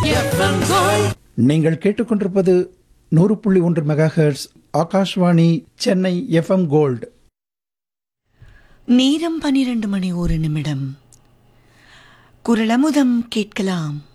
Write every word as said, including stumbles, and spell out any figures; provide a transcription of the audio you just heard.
FM gold. நீங்கள் கேட்டுக்கொண்டிருப்பது நூறு புள்ளி ஒன்று mega hertz Akashvani Chennai FM gold. நேரம் பனிரெண்டு மணி ஒரு நிமிடம். குரலமுதம் கேட்கலாம்.